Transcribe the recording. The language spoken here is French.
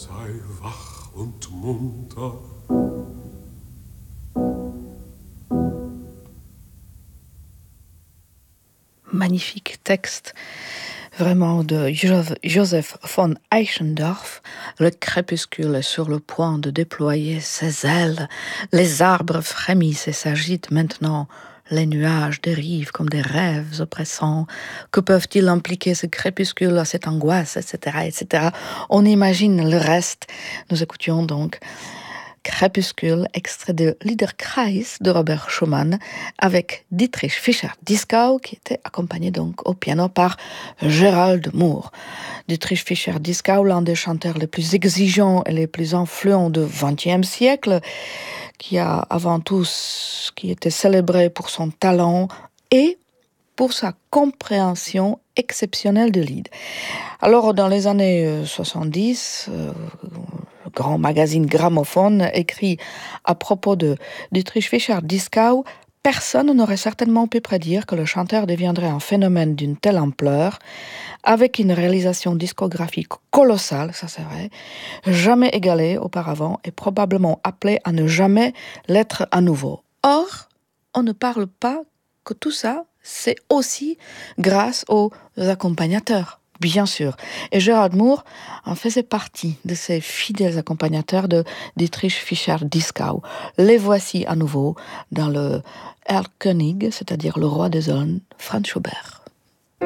Sei wach und munter. Magnifique texte, vraiment de Joseph von Eichendorff. Le crépuscule est sur le point de déployer ses ailes. Les arbres frémissent et s'agitent maintenant. Les nuages dérivent comme des rêves oppressants. Que peuvent-ils impliquer ce crépuscule, cette angoisse, etc., etc. On imagine le reste. Nous écoutions donc Crépuscule, extrait de Liederkreis de Robert Schumann, avec Dietrich Fischer-Dieskau, qui était accompagné donc au piano par Gerald Moore. Dietrich Fischer-Dieskau, l'un des chanteurs les plus exigeants et les plus influents du XXe siècle, qui a avant tout, qui était célébré pour son talent et pour sa compréhension exceptionnelle de Lied. Alors, dans les années 70, le grand magazine Gramophone écrit à propos de Dietrich Fischer-Dieskau: personne n'aurait certainement pu prédire que le chanteur deviendrait un phénomène d'une telle ampleur, avec une réalisation discographique colossale, ça c'est vrai, jamais égalée auparavant et probablement appelée à ne jamais l'être à nouveau. Or, on ne parle pas que tout ça, c'est aussi grâce aux accompagnateurs, bien sûr. Et Gerald Moore en faisait partie de ces fidèles accompagnateurs de Dietrich Fischer-Dieskau. Les voici à nouveau dans le Erlkönig, c'est-à-dire le roi des zones, Franz Schubert.